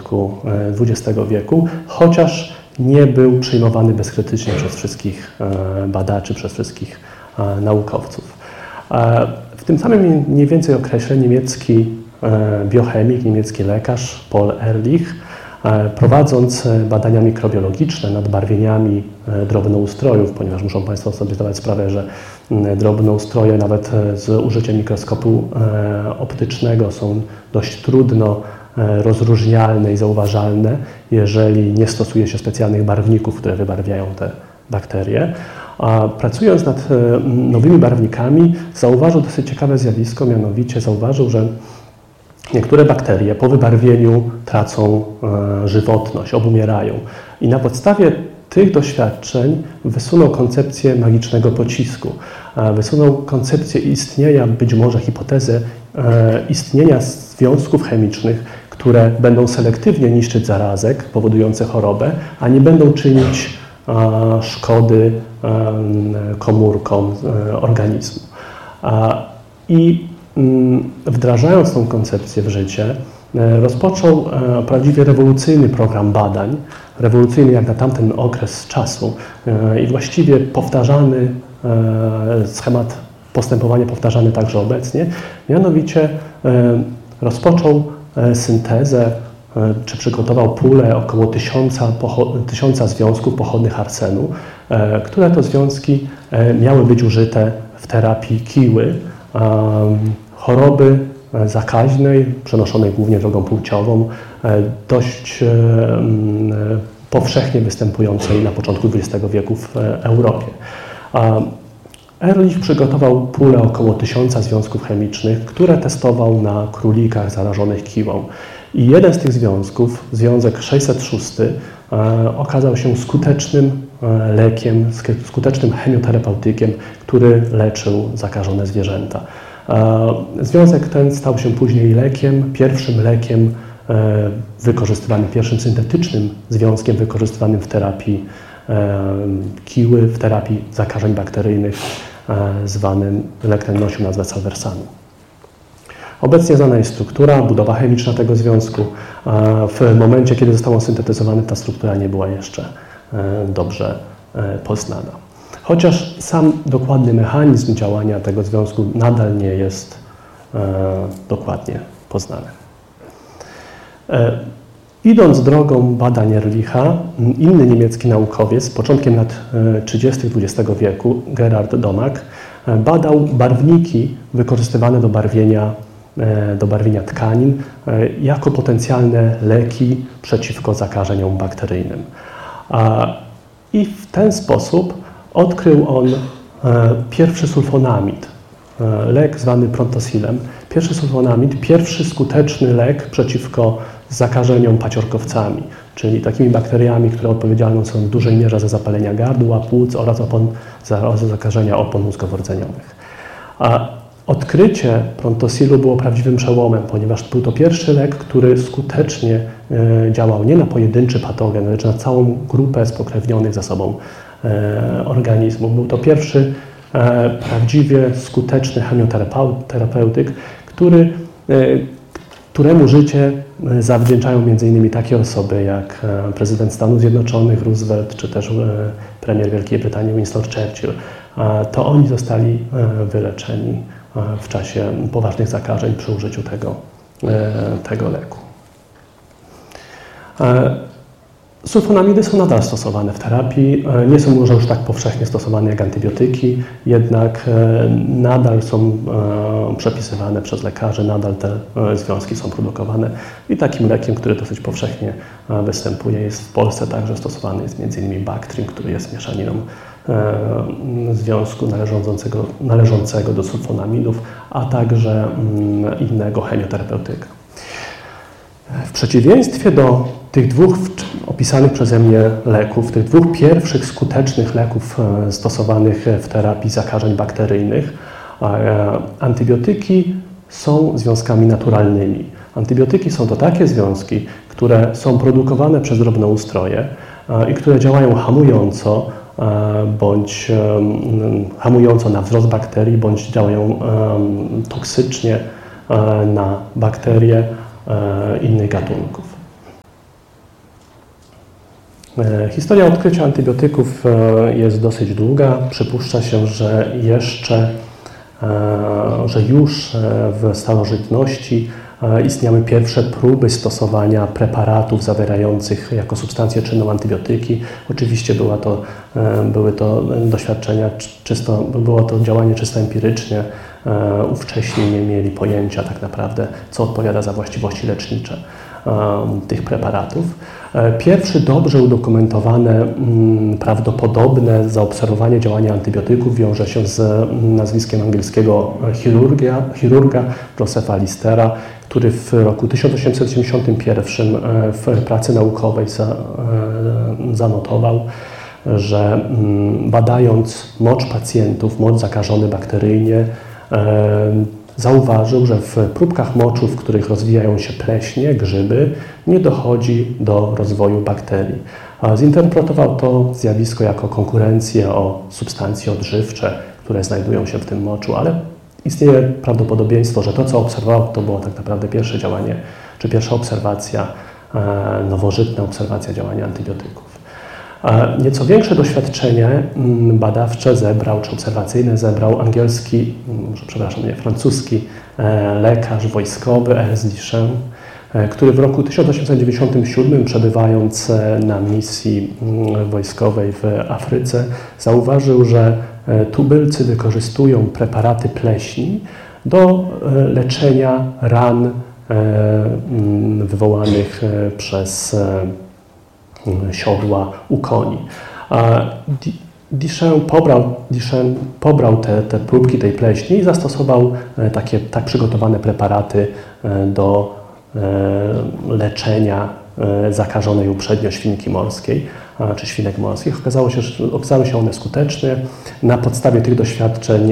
początku XX wieku, chociaż nie był przyjmowany bezkrytycznie przez wszystkich badaczy, przez wszystkich naukowców. W tym samym mniej więcej okresie niemiecki biochemik, niemiecki lekarz Paul Ehrlich, prowadząc badania mikrobiologiczne nad barwieniami drobnoustrojów, ponieważ muszą Państwo sobie zdawać sprawę, że drobnoustroje nawet z użyciem mikroskopu optycznego są dość trudno rozróżnialne i zauważalne, jeżeli nie stosuje się specjalnych barwników, które wybarwiają te bakterie. A pracując nad nowymi barwnikami, zauważył dosyć ciekawe zjawisko, mianowicie zauważył, że niektóre bakterie po wybarwieniu tracą żywotność, obumierają. I na podstawie tych doświadczeń wysunął koncepcję magicznego pocisku. Wysunął koncepcję istnienia, być może hipotezę istnienia związków chemicznych, które będą selektywnie niszczyć zarazek powodujące chorobę, a nie będą czynić szkody komórkom organizmu. I wdrażając tą koncepcję w życie, rozpoczął prawdziwie rewolucyjny program badań, rewolucyjny jak na tamten okres czasu i właściwie powtarzany schemat postępowania powtarzany także obecnie, mianowicie rozpoczął syntezę, czy przygotował pulę około 1000 związków pochodnych arsenu, które to związki miały być użyte w terapii kiły, choroby zakaźnej, przenoszonej głównie drogą płciową, dość powszechnie występującej na początku XX wieku w Europie. Ehrlich przygotował pulę około 1000 związków chemicznych, które testował na królikach zarażonych kiłą. I jeden z tych związków, związek 606, okazał się skutecznym lekiem, skutecznym chemioterapeutykiem, który leczył zakażone zwierzęta. Związek ten stał się później lekiem, pierwszym lekiem wykorzystywanym, pierwszym syntetycznym związkiem wykorzystywanym w terapii kiły, w terapii zakażeń bakteryjnych, zwanym lek ten nosił nazwę salversanu. Obecnie znana jest struktura, budowa chemiczna tego związku. W momencie, kiedy został on syntetyzowany, ta struktura nie była jeszcze dobrze poznana. Chociaż sam dokładny mechanizm działania tego związku nadal nie jest dokładnie poznany. Idąc drogą badań Ehrlicha, inny niemiecki naukowiec z początkiem lat 30. XX wieku, Gerhard Donak, badał barwniki wykorzystywane do barwienia tkanin jako potencjalne leki przeciwko zakażeniom bakteryjnym. I w ten sposób odkrył on pierwszy sulfonamid, lek zwany prontosilem. Pierwszy sulfonamid, pierwszy skuteczny lek przeciwko zakażeniom paciorkowcami, czyli takimi bakteriami, które odpowiedzialne są w dużej mierze za zapalenia gardła, płuc oraz za zakażenia opon mózgowo-rdzeniowych. Odkrycie prontosilu było prawdziwym przełomem, ponieważ był to pierwszy lek, który skutecznie działał nie na pojedynczy patogen, lecz na całą grupę spokrewnionych ze sobą organizmów. Był to pierwszy prawdziwie skuteczny chemioterapeutyk, któremu życie zawdzięczają m.in. takie osoby jak prezydent Stanów Zjednoczonych Roosevelt, czy też premier Wielkiej Brytanii Winston Churchill. To oni zostali wyleczeni w czasie poważnych zakażeń przy użyciu tego leku. Sulfonamidy są nadal stosowane w terapii, nie są może już tak powszechnie stosowane jak antybiotyki, jednak nadal są przepisywane przez lekarzy, nadal te związki są produkowane i takim lekiem, który dosyć powszechnie występuje, jest w Polsce także stosowany jest m.in. Bactrim, który jest mieszaniną związku należącego do sulfonamidów, a także innego chemioterapeutyka. W przeciwieństwie do tych dwóch opisanych przeze mnie leków, tych dwóch pierwszych skutecznych leków stosowanych w terapii zakażeń bakteryjnych, antybiotyki są związkami naturalnymi. Antybiotyki są to takie związki, które są produkowane przez drobnoustroje i które działają hamująco na wzrost bakterii, bądź działają toksycznie na bakterie innych gatunków. Historia odkrycia antybiotyków jest dosyć długa. Przypuszcza się, że już w starożytności istniały pierwsze próby stosowania preparatów zawierających jako substancję czynną antybiotyki. Oczywiście były to doświadczenia było to działanie czysto empirycznie. Ówcześni nie mieli pojęcia tak naprawdę, co odpowiada za właściwości lecznicze tych preparatów. Pierwszy dobrze udokumentowane, prawdopodobne zaobserwowanie działania antybiotyków wiąże się z nazwiskiem angielskiego chirurga Josepha Listera, który w roku 1871 w pracy naukowej zanotował, że badając mocz pacjentów, mocz zakażony bakteryjnie, zauważył, że w próbkach moczu, w których rozwijają się pleśnie, grzyby, nie dochodzi do rozwoju bakterii. Zinterpretował to zjawisko jako konkurencję o substancje odżywcze, które znajdują się w tym moczu, ale istnieje prawdopodobieństwo, że to, co obserwował, to było tak naprawdę pierwsze działanie, czy pierwsza obserwacja, nowożytna obserwacja działania antybiotyków. Nieco większe doświadczenie badawcze czy obserwacyjne zebrał francuski lekarz wojskowy Ernest Duchesne, który w roku 1897, przebywając na misji wojskowej w Afryce, zauważył, że tubylcy wykorzystują preparaty pleśni do leczenia ran wywołanych przez siodła u koni. Duchesne pobrał te próbki tej pleśni i zastosował tak przygotowane preparaty do leczenia zakażonej uprzednio świnki morskiej czy świnek morskich. Okazały się one skuteczne. Na podstawie tych doświadczeń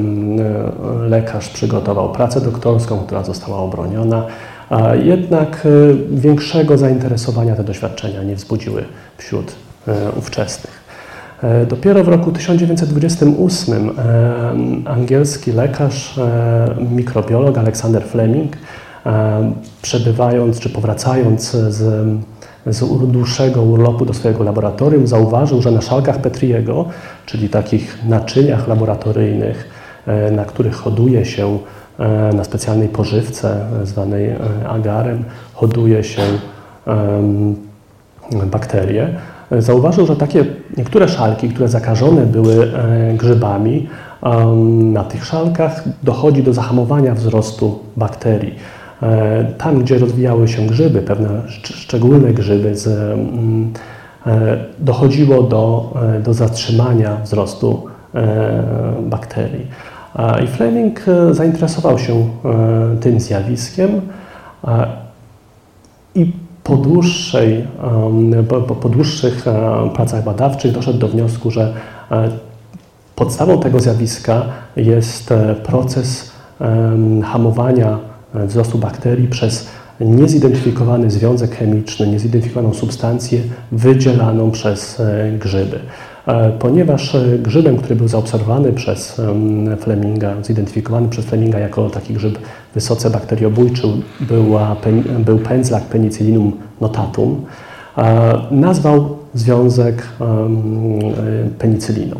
lekarz przygotował pracę doktorską, która została obroniona. Jednak większego zainteresowania te doświadczenia nie wzbudziły wśród ówczesnych. Dopiero w roku 1928 angielski lekarz, mikrobiolog Alexander Fleming, przebywając czy powracając z dłuższego urlopu do swojego laboratorium, zauważył, że na szalkach Petriego, czyli takich naczyniach laboratoryjnych, na których hoduje się na specjalnej pożywce zwanej agarem, hoduje się bakterie. Zauważył, że niektóre szalki, które zakażone były grzybami, na tych szalkach dochodzi do zahamowania wzrostu bakterii. Tam, gdzie rozwijały się grzyby, pewne szczególne grzyby, dochodziło do zatrzymania wzrostu bakterii. I Fleming zainteresował się tym zjawiskiem i po dłuższych pracach badawczych doszedł do wniosku, że podstawą tego zjawiska jest proces hamowania wzrostu bakterii przez niezidentyfikowany związek chemiczny, niezidentyfikowaną substancję wydzielaną przez grzyby. Ponieważ grzybem, który był zaobserwowany przez Fleminga, zidentyfikowany przez Fleminga jako taki grzyb wysoce bakteriobójczy, był pędzlak Penicillinum notatum, nazwał związek penicyliną.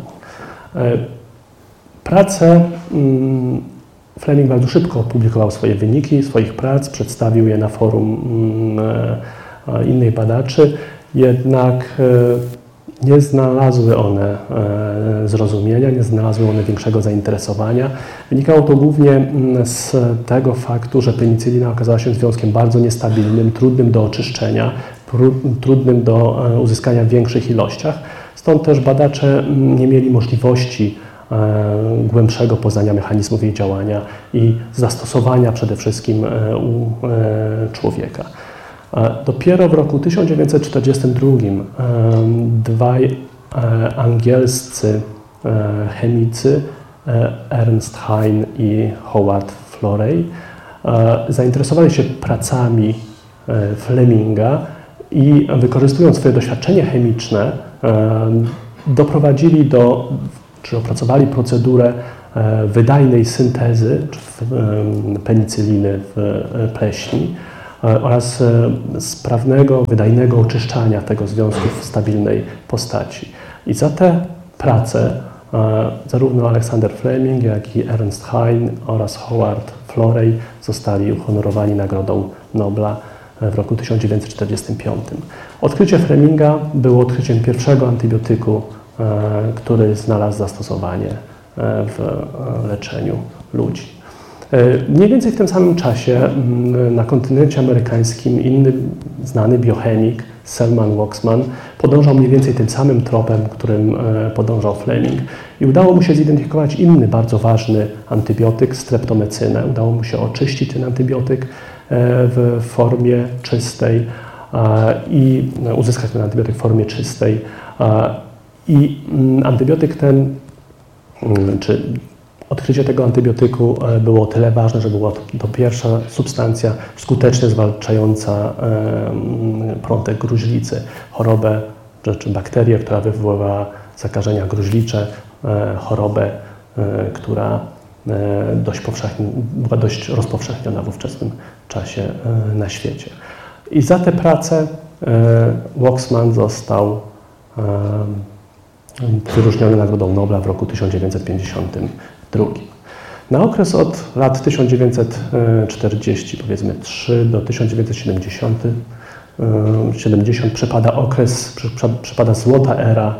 Pracę Fleming bardzo szybko opublikował swoje wyniki swoich prac, przedstawił je na forum innych badaczy, jednak nie znalazły one zrozumienia, nie znalazły one większego zainteresowania. Wynikało to głównie z tego faktu, że penicylina okazała się związkiem bardzo niestabilnym, trudnym do oczyszczenia, trudnym do uzyskania w większych ilościach. Stąd też badacze nie mieli możliwości głębszego poznania mechanizmów jej działania i zastosowania przede wszystkim u człowieka. Dopiero w roku 1942 dwaj angielscy chemicy, Ernst Hein i Howard Florey, zainteresowali się pracami Fleminga i wykorzystując swoje doświadczenie chemiczne doprowadzili czy opracowali procedurę wydajnej syntezy penicyliny w pleśni, oraz sprawnego, wydajnego oczyszczania tego związku w stabilnej postaci. I za te prace zarówno Alexander Fleming, jak i Ernst Hein oraz Howard Florey zostali uhonorowani Nagrodą Nobla w roku 1945. Odkrycie Fleminga było odkryciem pierwszego antybiotyku, który znalazł zastosowanie w leczeniu ludzi. Mniej więcej w tym samym czasie na kontynencie amerykańskim inny znany biochemik, Selman Waksman, podążał mniej więcej tym samym tropem, którym podążał Fleming i udało mu się zidentyfikować inny bardzo ważny antybiotyk, streptomycynę. Udało mu się oczyścić ten antybiotyk w formie czystej i uzyskać ten antybiotyk w formie czystej. I antybiotyk ten, czy odkrycie tego antybiotyku było o tyle ważne, że była to pierwsza substancja skutecznie zwalczająca prątek gruźlicy, chorobę czy bakterię, która wywoływała zakażenia gruźlicze, chorobę, która była dość rozpowszechniona w ówczesnym czasie na świecie. I za tę pracę Waksman został wyróżniony Nagrodą Nobla w roku 1952. Na okres od lat 1940, powiedzmy 3 do 1970 przypada złota era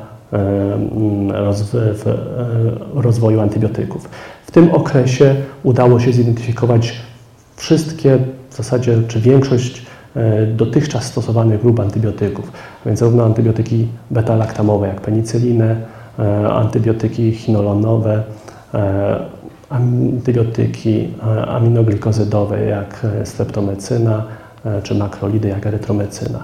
rozwoju antybiotyków. W tym okresie udało się zidentyfikować wszystkie w zasadzie, czy większość dotychczas stosowanych grup antybiotyków, a więc zarówno antybiotyki beta-laktamowe jak penicylinę, antybiotyki chinolonowe, antybiotyki aminoglikozydowe jak streptomycyna, czy makrolidy jak erytromycyna.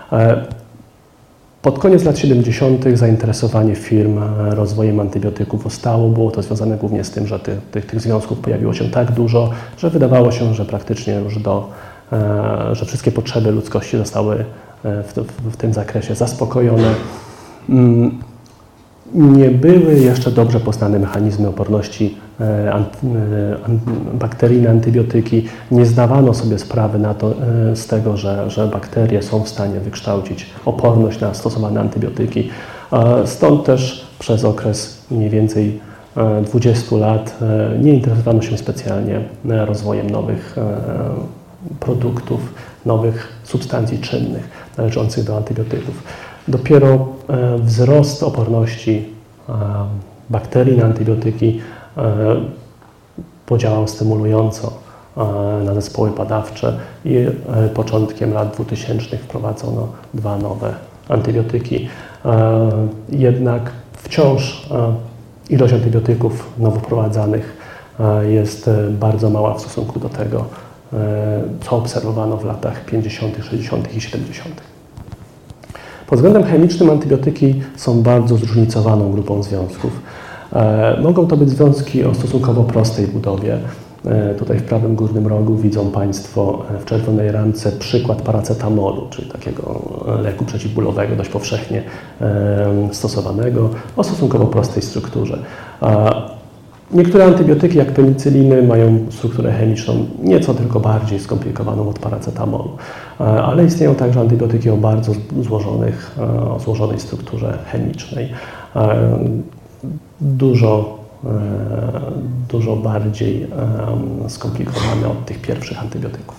Pod koniec lat 70. zainteresowanie firm rozwojem antybiotyków ustało. Było to związane głównie z tym, że tych związków pojawiło się tak dużo, że wydawało się, że praktycznie już że wszystkie potrzeby ludzkości zostały w tym zakresie zaspokojone. Nie były jeszcze dobrze poznane mechanizmy oporności bakterii na antybiotyki. Nie zdawano sobie sprawy z tego, że bakterie są w stanie wykształcić oporność na stosowane antybiotyki. Stąd też przez okres mniej więcej 20 lat nie interesowano się specjalnie rozwojem nowych produktów, nowych substancji czynnych należących do antybiotyków. Dopiero wzrost oporności bakterii na antybiotyki podziałał stymulująco na zespoły badawcze i początkiem lat 2000 wprowadzono 2 nowe antybiotyki. Jednak wciąż ilość antybiotyków nowo wprowadzanych jest bardzo mała w stosunku do tego, co obserwowano w latach 50., 60. i 70. Pod względem chemicznym antybiotyki są bardzo zróżnicowaną grupą związków. Mogą to być związki o stosunkowo prostej budowie. Tutaj w prawym górnym rogu widzą Państwo w czerwonej ramce przykład paracetamolu, czyli takiego leku przeciwbólowego, dość powszechnie stosowanego, o stosunkowo prostej strukturze. Niektóre antybiotyki, jak penicyliny, mają strukturę chemiczną nieco tylko bardziej skomplikowaną od paracetamolu, ale istnieją także antybiotyki o bardzo złożonej strukturze chemicznej, dużo bardziej skomplikowane od tych pierwszych antybiotyków.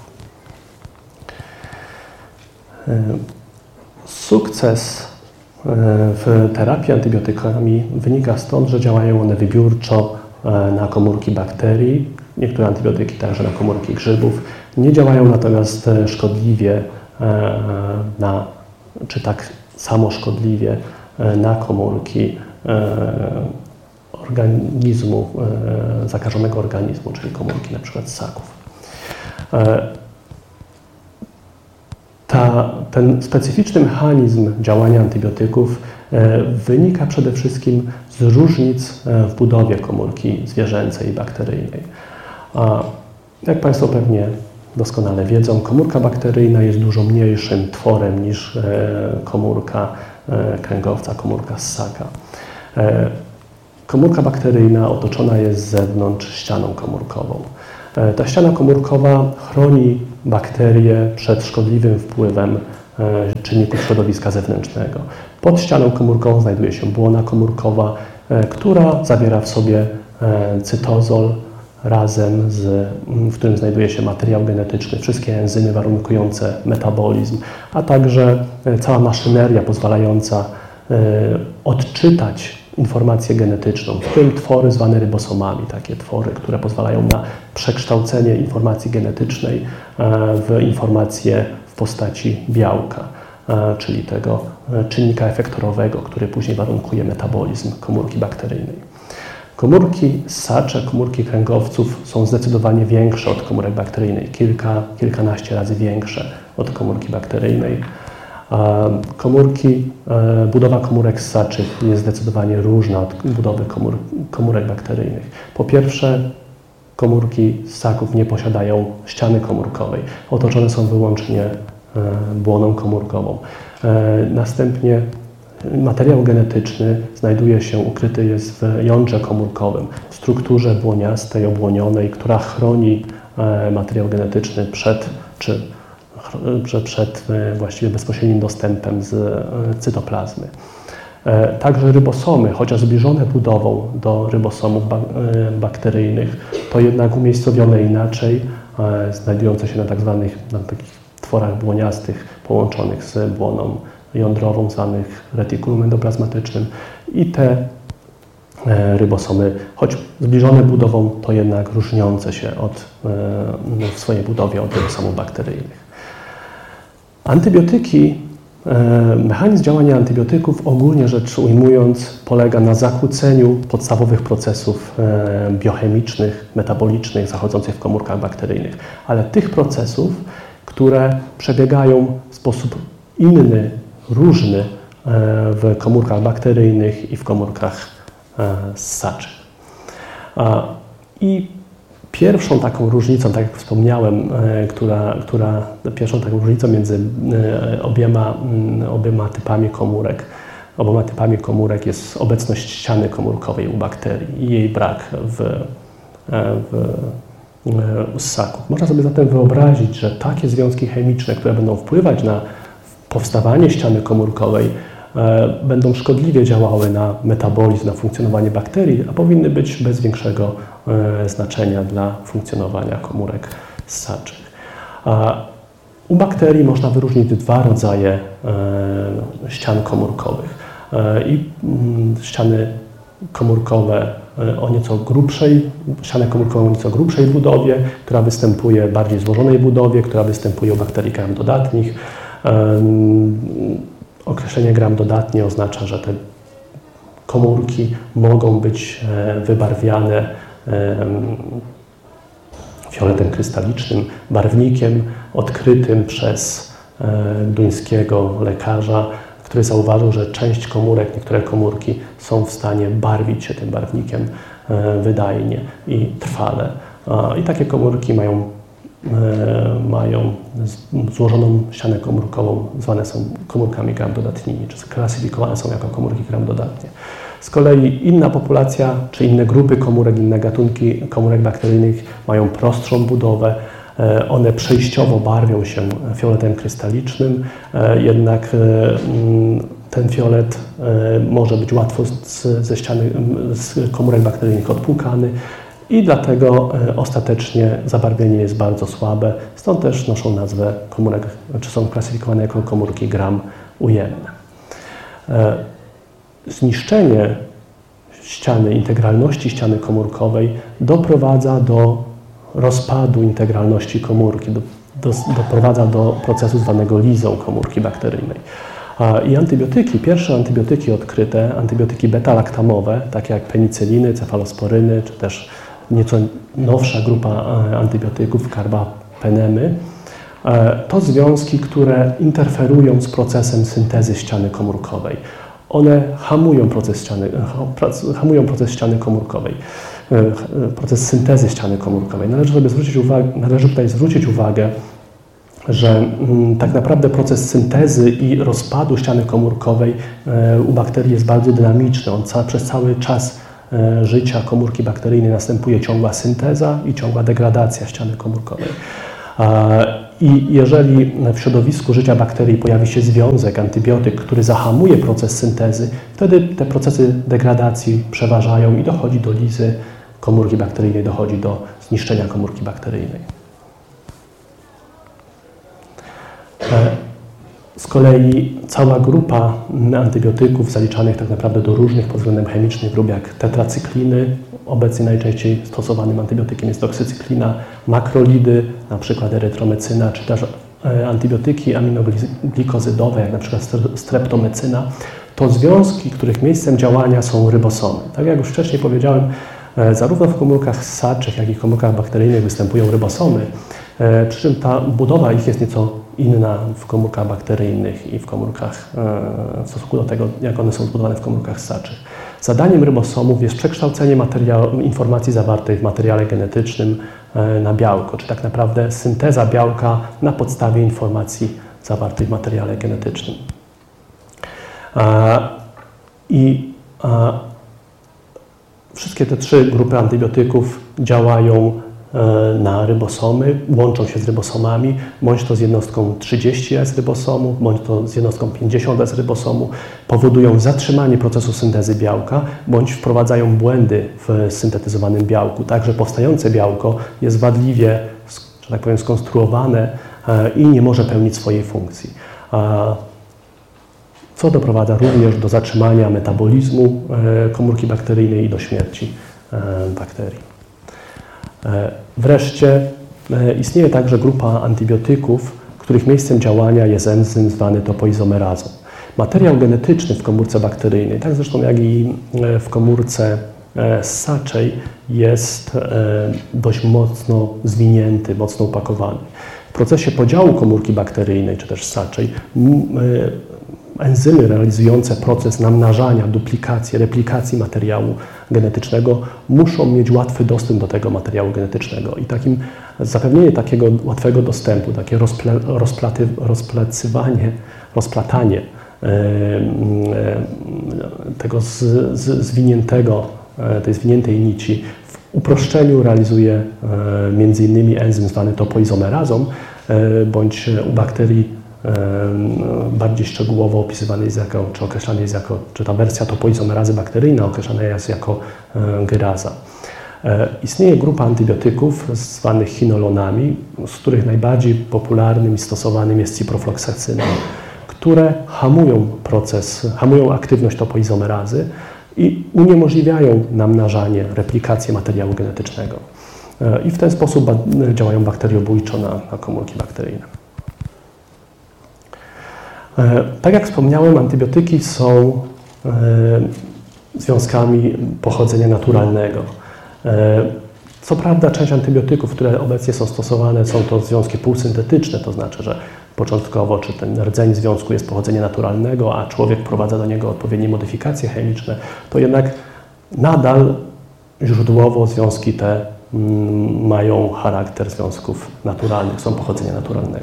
Sukces w terapii antybiotykami wynika stąd, że działają one wybiórczo na komórki bakterii, niektóre antybiotyki także na komórki grzybów. Nie działają natomiast szkodliwie czy tak samo szkodliwie na komórki organizmu, zakażonego organizmu, czyli komórki na przykład ssaków. Ten specyficzny mechanizm działania antybiotyków wynika przede wszystkim z różnic w budowie komórki zwierzęcej i bakteryjnej. Jak Państwo pewnie doskonale wiedzą, komórka bakteryjna jest dużo mniejszym tworem niż komórka kręgowca, komórka ssaka. Komórka bakteryjna otoczona jest z zewnątrz ścianą komórkową. Ta ściana komórkowa chroni bakterie przed szkodliwym wpływem czynników środowiska zewnętrznego. Pod ścianą komórkową znajduje się błona komórkowa, która zawiera w sobie cytozol razem w którym znajduje się materiał genetyczny, wszystkie enzymy warunkujące metabolizm, a także cała maszyneria pozwalająca odczytać informację genetyczną, w tym twory zwane rybosomami, takie twory, które pozwalają na przekształcenie informacji genetycznej w informację w postaci białka, czyli tego czynnika efektorowego, który później warunkuje metabolizm komórki bakteryjnej. Komórki ssacze, komórki kręgowców są zdecydowanie większe od komórek bakteryjnej, kilkanaście razy większe od komórki bakteryjnej. Budowa komórek ssaczych jest zdecydowanie różna od budowy komórek bakteryjnych. Po pierwsze, komórki ssaków nie posiadają ściany komórkowej, otoczone są wyłącznie błoną komórkową. Następnie materiał genetyczny ukryty jest w jądrze komórkowym, w strukturze błoniastej, obłonionej, która chroni materiał genetyczny przed właściwie bezpośrednim dostępem z cytoplazmy. Także rybosomy, chociaż zbliżone budową do rybosomów bakteryjnych, to jednak umiejscowione inaczej, znajdujące się na takich tworach błoniastych połączonych z błoną jądrową, zwanych retikulum endoplazmatycznym, i te rybosomy, choć zbliżone budową, to jednak różniące się w swojej budowie od rybosomów bakteryjnych. Antybiotyki, mechanizm działania antybiotyków, ogólnie rzecz ujmując, polega na zakłóceniu podstawowych procesów biochemicznych, metabolicznych zachodzących w komórkach bakteryjnych, ale tych procesów, które przebiegają w sposób inny, różny w komórkach bakteryjnych i w komórkach ssaczych. I pierwszą taką różnicą, tak jak wspomniałem, pierwszą taką różnicą między obiema typami komórek jest obecność ściany komórkowej u bakterii i jej brak u ssaków. Można sobie zatem wyobrazić, że takie związki chemiczne, które będą wpływać na powstawanie ściany komórkowej, będą szkodliwie działały na metabolizm, na funkcjonowanie bakterii, a powinny być bez większego znaczenia dla funkcjonowania komórek ssaczych. U bakterii można wyróżnić dwa rodzaje ścian komórkowych. Ściany komórkowe ścianę komórkową o nieco grubszej budowie, która występuje w bardziej złożonej budowie, która występuje u bakterii gram dodatnich. Określenie gram dodatnie oznacza, że te komórki mogą być wybarwiane fioletem krystalicznym, barwnikiem odkrytym przez duńskiego lekarza, który zauważył, że część komórek, niektóre komórki są w stanie barwić się tym barwnikiem wydajnie i trwale. I takie komórki mają złożoną ścianę komórkową, zwane są komórkami gram dodatnimi, czy klasyfikowane są jako komórki gram dodatnie. Z kolei inna populacja, czy inne grupy komórek, inne gatunki komórek bakteryjnych mają prostszą budowę. One przejściowo barwią się fioletem krystalicznym, jednak ten fiolet może być łatwo z komórek bakteryjnych odpłukany i dlatego ostatecznie zabarwienie jest bardzo słabe, stąd też noszą nazwę komórek, czy są klasyfikowane jako komórki gram ujemne. Zniszczenie integralności ściany komórkowej doprowadza do rozpadu integralności komórki, doprowadza do procesu zwanego lizą komórki bakteryjnej. I pierwsze antybiotyki odkryte, antybiotyki beta-laktamowe, takie jak penicyliny, cefalosporyny, czy też nieco nowsza grupa antybiotyków, karbapenemy, to związki, które interferują z procesem syntezy ściany komórkowej. One hamują proces ściany komórkowej, proces syntezy ściany komórkowej. Należy tutaj zwrócić uwagę, że tak naprawdę proces syntezy i rozpadu ściany komórkowej u bakterii jest bardzo dynamiczny. On przez cały czas życia komórki bakteryjnej następuje ciągła synteza i ciągła degradacja ściany komórkowej. I jeżeli w środowisku życia bakterii pojawi się związek, antybiotyk, który zahamuje proces syntezy, wtedy te procesy degradacji przeważają i dochodzi do lizy komórki bakteryjnej, dochodzi do zniszczenia komórki bakteryjnej. Z kolei cała grupa antybiotyków zaliczanych tak naprawdę do różnych pod względem chemicznym grup jak tetracykliny, obecnie najczęściej stosowanym antybiotykiem jest doksycyklina, makrolidy, na przykład erytromecyna, czy też antybiotyki aminoglikozydowe, jak na przykład streptomycyna, to związki, których miejscem działania są rybosomy. Tak jak już wcześniej powiedziałem, zarówno w komórkach ssaczych, jak i w komórkach bakteryjnych występują rybosomy, przy czym ta budowa ich jest nieco inna w komórkach bakteryjnych i w komórkach, w stosunku do tego, jak one są zbudowane w komórkach ssaczych. Zadaniem rybosomów jest przekształcenie informacji zawartej w materiale genetycznym na białko, czy tak naprawdę synteza białka na podstawie informacji zawartej w materiale genetycznym. Wszystkie te trzy grupy antybiotyków działają na rybosomy, łączą się z rybosomami, bądź to z jednostką 30S rybosomu, bądź to z jednostką 50S rybosomu, powodują zatrzymanie procesu syntezy białka, bądź wprowadzają błędy w syntetyzowanym białku. Także powstające białko jest wadliwie, że tak powiem, skonstruowane i nie może pełnić swojej funkcji. Co doprowadza również do zatrzymania metabolizmu komórki bakteryjnej i do śmierci bakterii. Wreszcie istnieje także grupa antybiotyków, których miejscem działania jest enzym zwany topoizomerazą. Materiał genetyczny w komórce bakteryjnej, tak zresztą jak i w komórce ssaczej, jest dość mocno zwinięty, mocno upakowany. W procesie podziału komórki bakteryjnej czy też ssaczej enzymy realizujące proces namnażania, duplikacji, replikacji materiału genetycznego muszą mieć łatwy dostęp do tego materiału genetycznego i zapewnienie takiego łatwego dostępu, takie rozplatanie tego tej zwiniętej nici w uproszczeniu realizuje m.in. enzym zwany topoizomerazą, bądź u bakterii bardziej szczegółowo opisywany jest jako, czy określany jest jako, czy ta wersja topoizomerazy bakteryjna określana jest jako gyraza. Istnieje grupa antybiotyków zwanych chinolonami, z których najbardziej popularnym i stosowanym jest ciprofloxacyna, które hamują aktywność topoizomerazy i uniemożliwiają namnażanie, replikację materiału genetycznego. I w ten sposób działają bakteriobójczo na komórki bakteryjne. Tak jak wspomniałem, antybiotyki są związkami pochodzenia naturalnego. Co prawda część antybiotyków, które obecnie są stosowane, są to związki półsyntetyczne, to znaczy, że początkowo czy ten rdzeń związku jest pochodzenia naturalnego, a człowiek wprowadza do niego odpowiednie modyfikacje chemiczne, to jednak nadal źródłowo związki te mają charakter związków naturalnych, są pochodzenia naturalnego.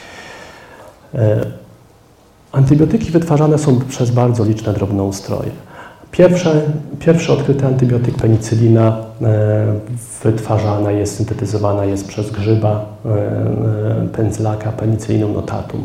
Antybiotyki wytwarzane są przez bardzo liczne drobnoustroje. Pierwszy odkryty antybiotyk penicylina wytwarzana jest, syntetyzowana jest przez grzyba Penzylaka Penicillinum notatum.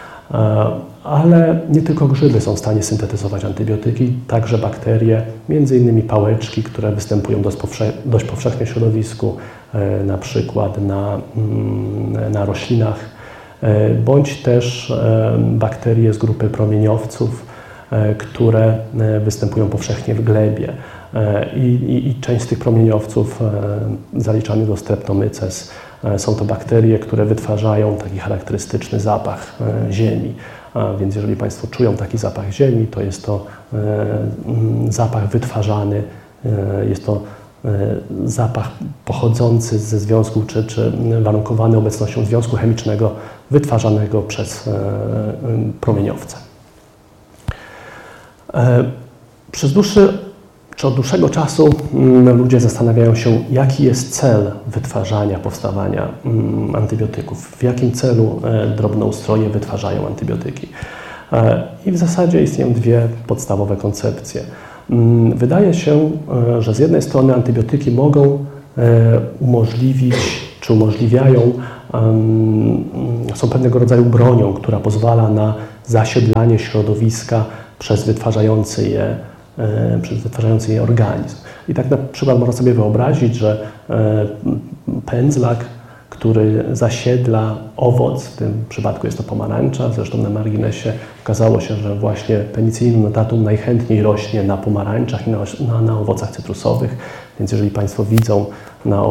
Ale nie tylko grzyby są w stanie syntetyzować antybiotyki, także bakterie, między innymi pałeczki, które występują dość powszechnie w środowisku, na przykład na roślinach, bądź też bakterie z grupy promieniowców, które występują powszechnie w glebie. I część z tych promieniowców zaliczanych do Streptomyces są to bakterie, które wytwarzają taki charakterystyczny zapach ziemi. Więc jeżeli Państwo czują taki zapach ziemi, to jest to zapach wytwarzany, jest to zapach pochodzący ze związku, czy warunkowany obecnością związku chemicznego wytwarzanego przez promieniowce. Od dłuższego czasu ludzie zastanawiają się, jaki jest cel wytwarzania, powstawania antybiotyków, w jakim celu drobnoustroje wytwarzają antybiotyki. I w zasadzie istnieją dwie podstawowe koncepcje. Wydaje się, że z jednej strony antybiotyki mogą umożliwić, czy umożliwiają, są pewnego rodzaju bronią, która pozwala na zasiedlanie środowiska przez wytwarzający je organizm. I tak na przykład można sobie wyobrazić, że pędzlak, który zasiedla owoc, w tym przypadku jest to pomarańcza, zresztą na marginesie okazało się, że właśnie Penicillium notatum najchętniej rośnie na pomarańczach i na owocach cytrusowych, więc jeżeli Państwo widzą na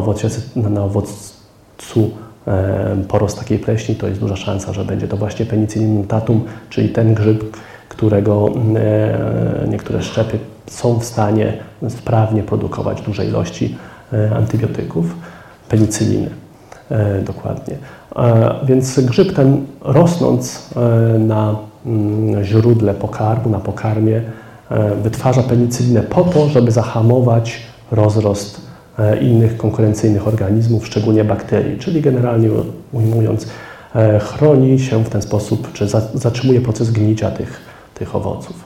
owoccu porost takiej pleśni, to jest duża szansa, że będzie to właśnie Penicillium notatum, czyli ten grzyb, którego niektóre szczepy są w stanie sprawnie produkować duże ilości antybiotyków, penicyliny. Dokładnie. Więc grzyb ten, rosnąc na źródle pokarmu, na pokarmie, wytwarza penicylinę po to, żeby zahamować rozrost innych konkurencyjnych organizmów, szczególnie bakterii, czyli generalnie ujmując, chroni się w ten sposób, czy zatrzymuje proces gnicia tych owoców,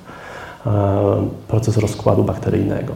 proces rozkładu bakteryjnego.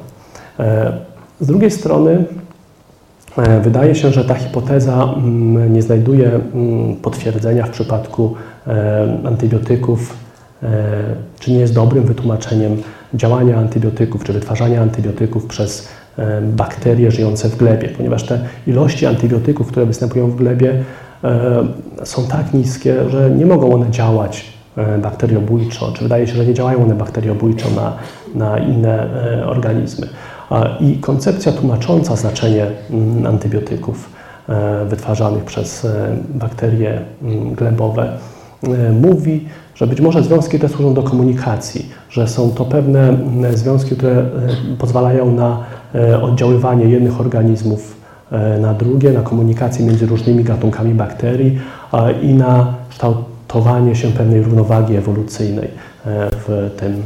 Z drugiej strony wydaje się, że ta hipoteza nie znajduje potwierdzenia w przypadku antybiotyków, czy nie jest dobrym wytłumaczeniem działania antybiotyków, czy wytwarzania antybiotyków przez bakterie żyjące w glebie, ponieważ te ilości antybiotyków, które występują w glebie, są tak niskie, że nie mogą one działać bakteriobójczo, czy wydaje się, że nie działają one bakteriobójczo na inne organizmy. I koncepcja tłumacząca znaczenie antybiotyków wytwarzanych przez bakterie glebowe mówi, że być może związki te służą do komunikacji, że są to pewne związki, które pozwalają na oddziaływanie jednych organizmów na drugie, na komunikację między różnymi gatunkami bakterii i na kształtowanie się pewnej równowagi ewolucyjnej w tym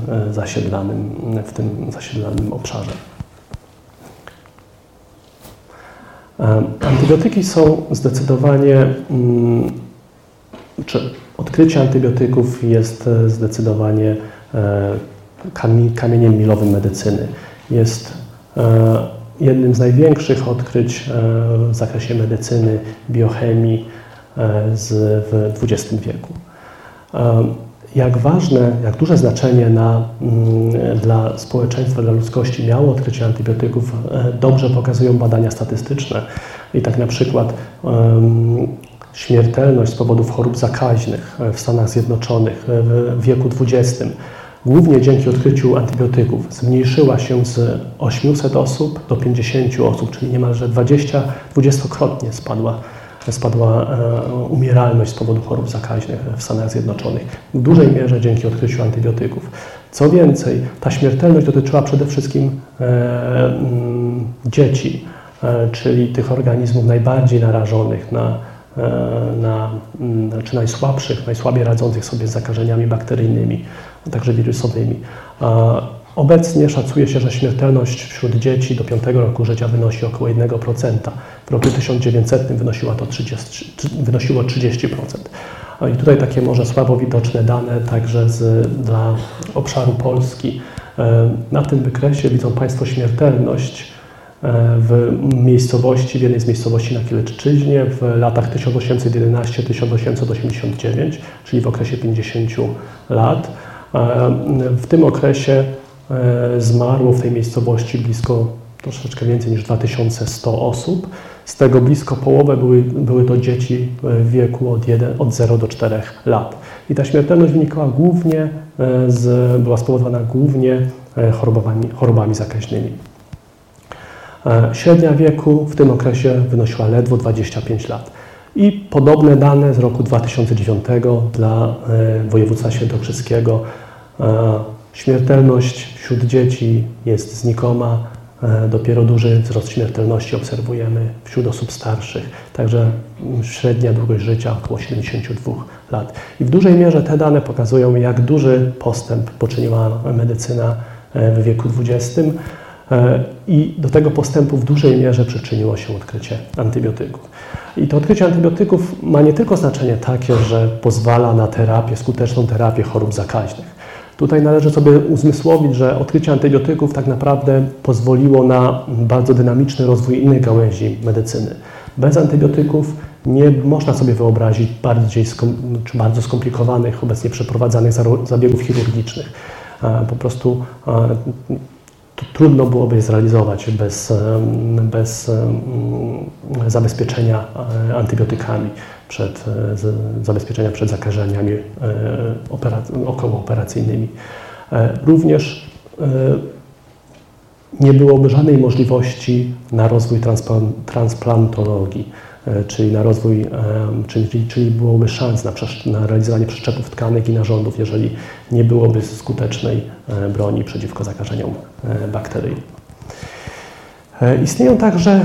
zasiedlanym obszarze. Antybiotyki są zdecydowanie, czy odkrycie antybiotyków jest zdecydowanie kamieniem milowym medycyny. Jest jednym z największych odkryć w zakresie medycyny, biochemii w XX wieku. Jak ważne, jak duże znaczenie dla społeczeństwa, dla ludzkości miało odkrycie antybiotyków, dobrze pokazują badania statystyczne. I tak na przykład śmiertelność z powodów chorób zakaźnych w Stanach Zjednoczonych w wieku XX, głównie dzięki odkryciu antybiotyków, zmniejszyła się z 800 osób do 50 osób, czyli niemalże 20-krotnie spadła umieralność z powodu chorób zakaźnych w Stanach Zjednoczonych. W dużej mierze dzięki odkryciu antybiotyków. Co więcej, ta śmiertelność dotyczyła przede wszystkim dzieci, czyli tych organizmów najbardziej narażonych czy najsłabszych, najsłabiej radzących sobie z zakażeniami bakteryjnymi, a także wirusowymi. Obecnie szacuje się, że śmiertelność wśród dzieci do 5 roku życia wynosi około 1%. W roku 1900 wynosiło 30%. I tutaj takie może słabo widoczne dane także dla obszaru Polski. Na tym wykresie widzą Państwo śmiertelność w jednej z miejscowości na Kielecczyźnie w latach 1811-1889, czyli w okresie 50 lat. W tym okresie zmarło w tej miejscowości troszeczkę więcej niż 2100 osób. Z tego blisko połowę były to dzieci w wieku od 0 do 4 lat. I ta śmiertelność była spowodowana głównie chorobami zakaźnymi. Średnia wieku w tym okresie wynosiła ledwo 25 lat. I podobne dane z roku 2009 dla województwa świętokrzyskiego. Śmiertelność wśród dzieci jest znikoma, dopiero duży wzrost śmiertelności obserwujemy wśród osób starszych, także średnia długość życia około 72 lat. I w dużej mierze te dane pokazują, jak duży postęp poczyniła medycyna w wieku XX i do tego postępu w dużej mierze przyczyniło się odkrycie antybiotyków. I to odkrycie antybiotyków ma nie tylko znaczenie takie, że pozwala na skuteczną terapię chorób zakaźnych. Tutaj należy sobie uzmysłowić, że odkrycie antybiotyków tak naprawdę pozwoliło na bardzo dynamiczny rozwój innych gałęzi medycyny. Bez antybiotyków nie można sobie wyobrazić bardzo skomplikowanych, obecnie przeprowadzanych zabiegów chirurgicznych. Po prostu trudno byłoby je zrealizować bez zabezpieczenia antybiotykami, zabezpieczenia przed zakażeniami okołooperacyjnymi. Również nie byłoby żadnej możliwości na rozwój transplantologii, czyli na rozwój, czyli byłoby szans na realizowanie przeszczepów tkanek i narządów, jeżeli nie byłoby skutecznej broni przeciwko zakażeniom bakteryjnym. Istnieją także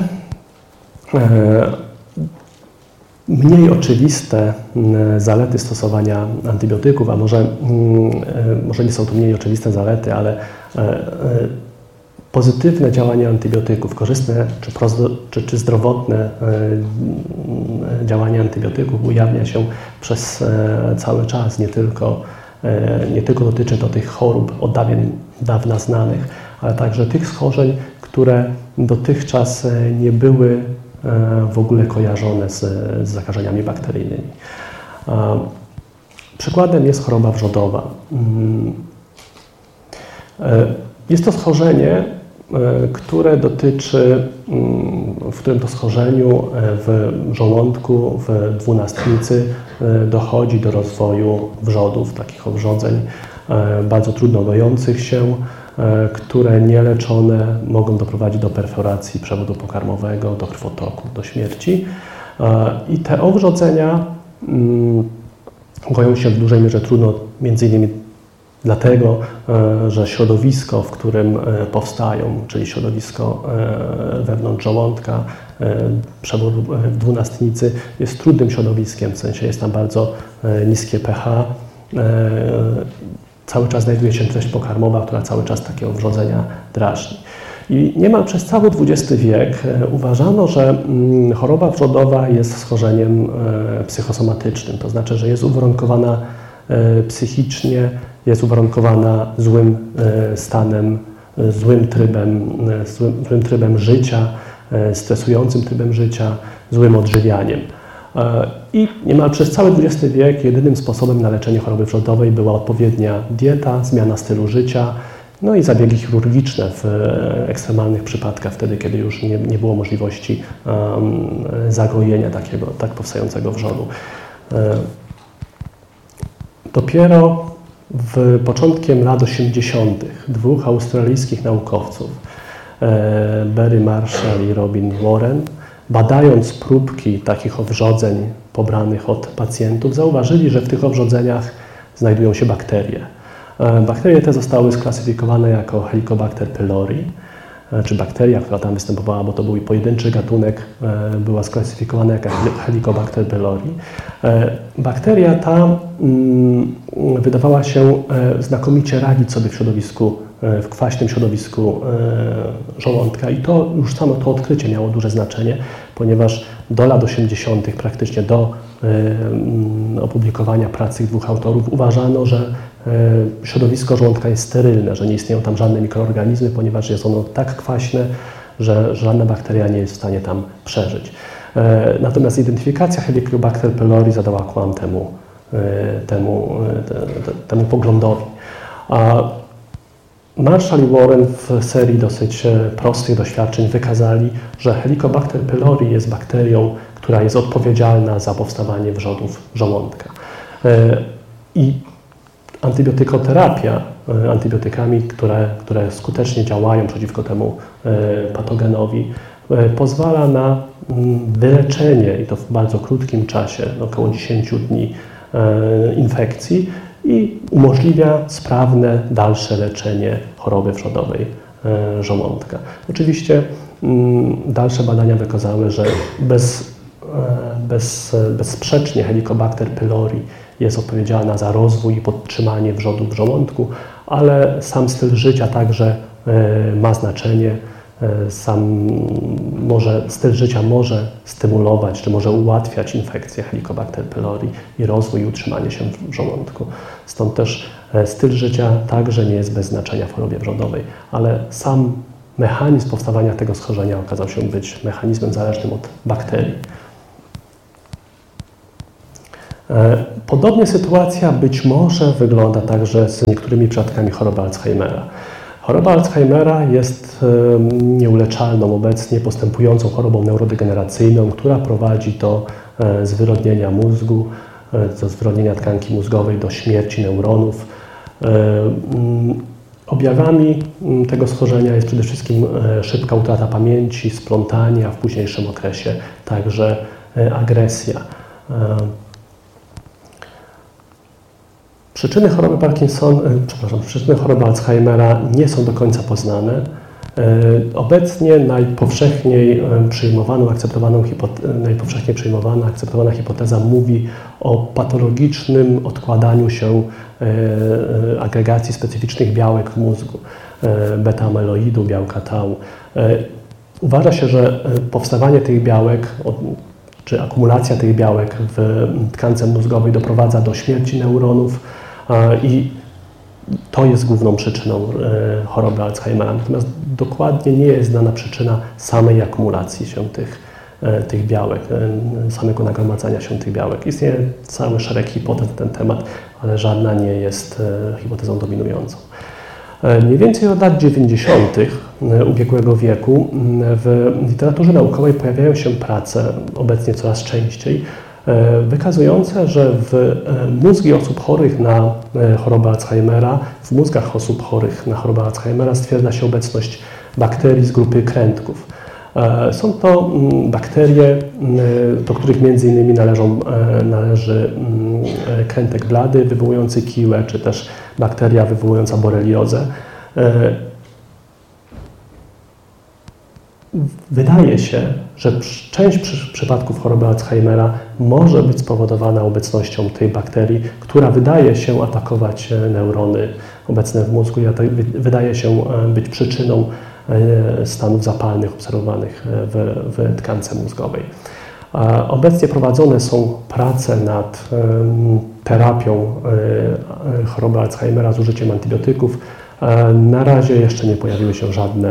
mniej oczywiste zalety stosowania antybiotyków, a może nie są to mniej oczywiste zalety, ale pozytywne działanie antybiotyków, korzystne czy zdrowotne działanie antybiotyków ujawnia się przez cały czas. Nie tylko dotyczy to tych chorób od dawna znanych, ale także tych schorzeń, które dotychczas nie były w ogóle kojarzone z zakażeniami bakteryjnymi. Przykładem jest choroba wrzodowa. Jest to schorzenie, które dotyczy, w którym to schorzeniu w żołądku, w dwunastnicy dochodzi do rozwoju wrzodów, takich owrzodzeń bardzo trudno gojących się, które nieleczone mogą doprowadzić do perforacji przewodu pokarmowego, do krwotoku, do śmierci. I te owrzodzenia goją się w dużej mierze trudno, między innymi dlatego, że środowisko, w którym powstają, czyli środowisko wewnątrz żołądka, przewodu w dwunastnicy, jest trudnym środowiskiem, w sensie jest tam bardzo niskie pH. Cały czas znajduje się treść pokarmowa, która cały czas takie owrzodzenia drażni. I niemal przez cały XX wiek uważano, że choroba wrzodowa jest schorzeniem psychosomatycznym, to znaczy, że jest uwarunkowana psychicznie, jest uwarunkowana złym stanem, złym trybem życia, stresującym trybem życia, złym odżywianiem. I niemal przez cały XX wiek jedynym sposobem na leczenie choroby wrzodowej była odpowiednia dieta, zmiana stylu życia, no i zabiegi chirurgiczne w ekstremalnych przypadkach, wtedy kiedy już nie było możliwości zagojenia tak powstającego wrzodu. Dopiero początkiem lat 80. dwóch australijskich naukowców, Barry Marshall i Robin Warren, badając próbki takich owrzodzeń pobranych od pacjentów, zauważyli, że w tych owrzodzeniach znajdują się bakterie. Bakterie te zostały sklasyfikowane jako Helicobacter pylori, czy bakteria, która tam występowała, bo to był pojedynczy gatunek, była sklasyfikowana jako Helicobacter pylori. Bakteria ta wydawała się znakomicie radzić sobie w kwaśnym środowisku żołądka i to już samo to odkrycie miało duże znaczenie, ponieważ do lat 80., praktycznie do opublikowania prac tych dwóch autorów, uważano, że środowisko żołądka jest sterylne, że nie istnieją tam żadne mikroorganizmy, ponieważ jest ono tak kwaśne, że żadna bakteria nie jest w stanie tam przeżyć. Natomiast identyfikacja Helicobacter pylori zadała kłam temu poglądowi. A Marshall i Warren w serii dosyć prostych doświadczeń wykazali, że Helicobacter pylori jest bakterią, która jest odpowiedzialna za powstawanie wrzodów żołądka. I antybiotykoterapia antybiotykami, które skutecznie działają przeciwko temu patogenowi, pozwala na wyleczenie, i to w bardzo krótkim czasie, około 10 dni, infekcji i umożliwia sprawne dalsze leczenie choroby wrzodowej żołądka. Oczywiście dalsze badania wykazały, że bezsprzecznie Helicobacter pylori jest odpowiedzialna za rozwój i podtrzymanie wrzodów w żołądku, ale sam styl życia także ma znaczenie. styl życia może stymulować, czy może ułatwiać infekcję Helicobacter pylori i rozwój i utrzymanie się w żołądku. Stąd też styl życia także nie jest bez znaczenia w chorobie wrzodowej, ale sam mechanizm powstawania tego schorzenia okazał się być mechanizmem zależnym od bakterii. Podobnie sytuacja być może wygląda także z niektórymi przypadkami choroby Alzheimera. Choroba Alzheimera jest nieuleczalną, obecnie postępującą chorobą neurodegeneracyjną, która prowadzi do zwyrodnienia mózgu, do zwyrodnienia tkanki mózgowej, do śmierci neuronów. Objawami tego schorzenia jest przede wszystkim szybka utrata pamięci, splątanie, a w późniejszym okresie także agresja. Przyczyny choroby Alzheimera nie są do końca poznane. Obecnie najpowszechniej przyjmowana, akceptowana hipoteza mówi o patologicznym odkładaniu się agregacji specyficznych białek w mózgu, beta-amyloidu, białka tau. Uważa się, że powstawanie tych białek czy akumulacja tych białek w tkance mózgowej doprowadza do śmierci neuronów i to jest główną przyczyną choroby Alzheimera. Natomiast dokładnie nie jest znana przyczyna samej akumulacji się tych białek, samego nagromadzania się tych białek. Istnieje cały szereg hipotez na ten temat, ale żadna nie jest hipotezą dominującą. Mniej więcej od lat 90. ubiegłego wieku w literaturze naukowej pojawiają się prace, obecnie coraz częściej, wykazujące, że w mózgi osób chorych na chorobę Alzheimera, w mózgach osób chorych na chorobę Alzheimera stwierdza się obecność bakterii z grupy krętków. Są to bakterie, do których między innymi należy krętek blady wywołujący kiłę, czy też bakteria wywołująca boreliozę. Wydaje się, że część przypadków choroby Alzheimera może być spowodowana obecnością tej bakterii, która wydaje się atakować neurony obecne w mózgu i wydaje się być przyczyną stanów zapalnych obserwowanych w tkance mózgowej. Obecnie prowadzone są prace nad terapią choroby Alzheimera z użyciem antybiotyków. Na razie jeszcze nie pojawiły się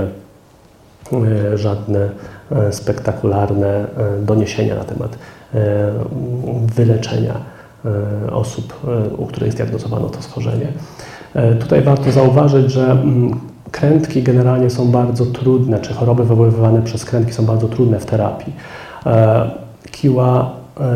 żadne spektakularne doniesienia na temat wyleczenia osób, u których zdiagnozowano to schorzenie. Tutaj warto zauważyć, że krętki generalnie są bardzo trudne, czy choroby wywoływane przez krętki są bardzo trudne w terapii. Kiła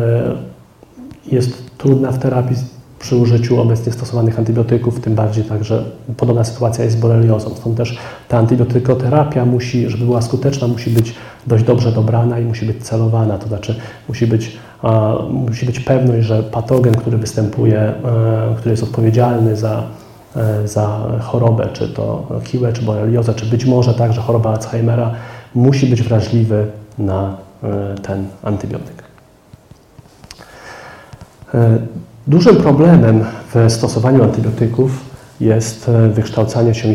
jest trudna w terapii przy użyciu obecnie stosowanych antybiotyków, tym bardziej także podobna sytuacja jest z boreliozą. Stąd też ta antybiotykoterapia żeby była skuteczna, musi być dość dobrze dobrana i musi być celowana, to znaczy musi być pewność, że patogen, który występuje, który jest odpowiedzialny za chorobę, czy to kiłę, czy boreliozę, czy być może także chorobę Alzheimera, musi być wrażliwy na ten antybiotyk. Dużym problemem w stosowaniu antybiotyków jest wykształcanie się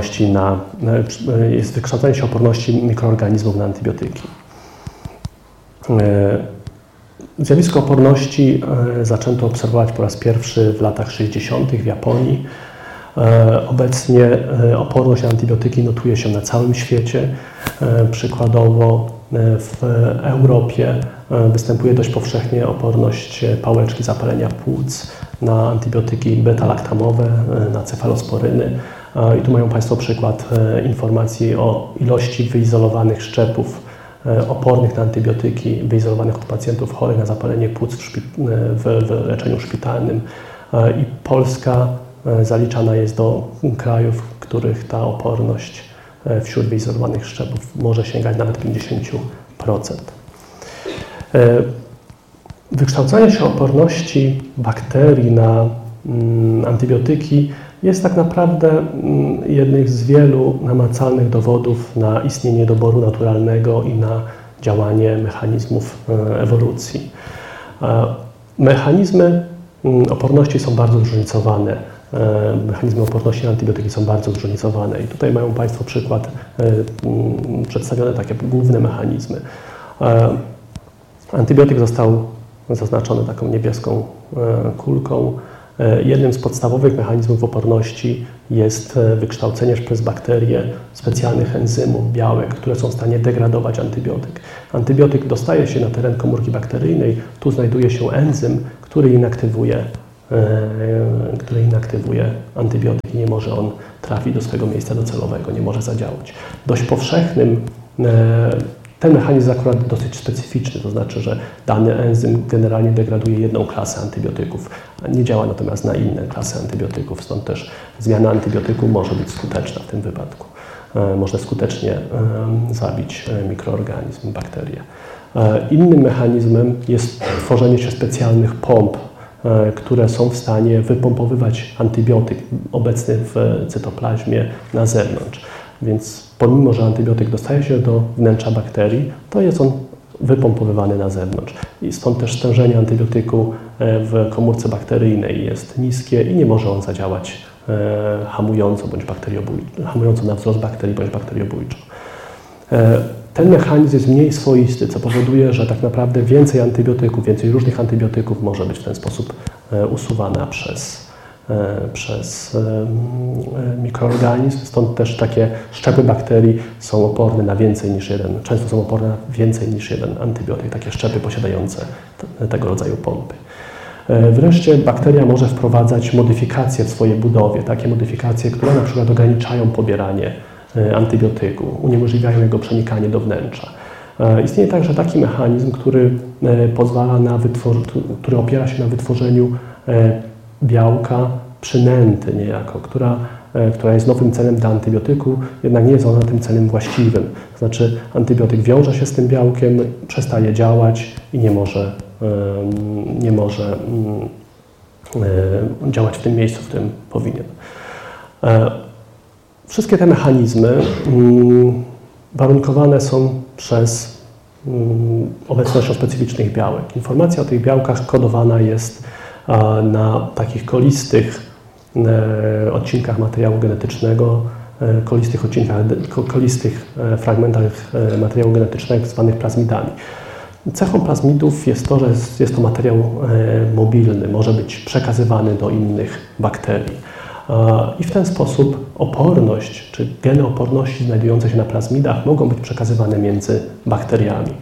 oporności mikroorganizmów na antybiotyki. Zjawisko oporności zaczęto obserwować po raz pierwszy w latach 60. w Japonii. Obecnie oporność na antybiotyki notuje się na całym świecie. Przykładowo w Europie występuje dość powszechnie oporność pałeczki zapalenia płuc na antybiotyki beta-laktamowe, na cefalosporyny. I tu mają Państwo przykład informacji o ilości wyizolowanych szczepów opornych na antybiotyki, wyizolowanych od pacjentów chorych na zapalenie płuc w leczeniu szpitalnym. I Polska zaliczana jest do krajów, w których ta oporność wśród wyizolowanych szczepów może sięgać nawet 50%. Wykształcanie się oporności bakterii na antybiotyki jest tak naprawdę jednym z wielu namacalnych dowodów na istnienie niedoboru naturalnego i na działanie mechanizmów ewolucji. Mechanizmy oporności są bardzo zróżnicowane. mechanizmy oporności na antybiotyki są bardzo zróżnicowane i tutaj mają Państwo przykład przedstawione takie główne mechanizmy. Antybiotyk został zaznaczony taką niebieską kulką. Jednym z podstawowych mechanizmów oporności jest wykształcenie przez bakterie specjalnych enzymów, białek, które są w stanie degradować antybiotyk. Antybiotyk dostaje się na teren komórki bakteryjnej, tu znajduje się enzym, który inaktywuje antybiotyk i nie może on trafić do swojego miejsca docelowego, nie może zadziałać. Dość powszechnym ten mechanizm jest akurat dosyć specyficzny, to znaczy, że dany enzym generalnie degraduje jedną klasę antybiotyków, a nie działa natomiast na inne klasy antybiotyków, stąd też zmiana antybiotyku może być skuteczna w tym wypadku. Można skutecznie zabić mikroorganizm, bakterię. Innym mechanizmem jest tworzenie się specjalnych pomp, które są w stanie wypompowywać antybiotyk obecny w cytoplazmie na zewnątrz. Więc pomimo, że antybiotyk dostaje się do wnętrza bakterii, to jest on wypompowywany na zewnątrz. I stąd też stężenie antybiotyku w komórce bakteryjnej jest niskie i nie może on zadziałać hamująco hamująco na wzrost bakterii bądź bakteriobójczo. Ten mechanizm jest mniej swoisty, co powoduje, że tak naprawdę więcej antybiotyków, więcej różnych antybiotyków może być w ten sposób usuwana przez mikroorganizm, stąd też takie szczepy bakterii są oporne na więcej niż jeden, często są oporne na więcej niż jeden antybiotyk, takie szczepy posiadające tego rodzaju pompy. Wreszcie bakteria może wprowadzać modyfikacje w swojej budowie, takie modyfikacje, które na przykład ograniczają pobieranie antybiotyku, uniemożliwiają jego przenikanie do wnętrza. Istnieje także taki mechanizm, który pozwala który opiera się na wytworzeniu białka przynęty niejako, która jest nowym celem dla antybiotyku, jednak nie jest ona tym celem właściwym. To znaczy antybiotyk wiąże się z tym białkiem, przestaje działać i nie może działać w tym miejscu, w którym powinien. Wszystkie te mechanizmy warunkowane są przez obecnością specyficznych białek. Informacja o tych białkach kodowana jest na takich kolistych odcinkach materiału genetycznego, kolistych fragmentach materiału genetycznego zwanych plazmidami. Cechą plazmidów jest to, że jest to materiał mobilny, może być przekazywany do innych bakterii. I w ten sposób oporność, czy geny oporności znajdujące się na plazmidach mogą być przekazywane między bakteriami.